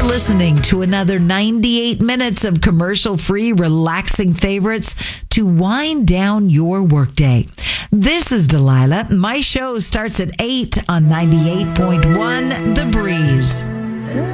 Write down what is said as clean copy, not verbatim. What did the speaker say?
listening to another 98 minutes of commercial-free, relaxing favorites to wind down your workday. This is Delilah. My show starts at 8 on 98.1 The Breeze.